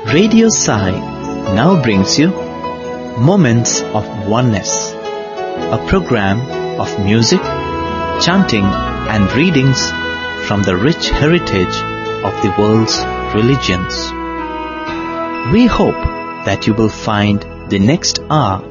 Radio Sai now brings you Moments of Oneness, a program of music, chanting and readings from the rich heritage of the world's religions. We hope that you will find the next hour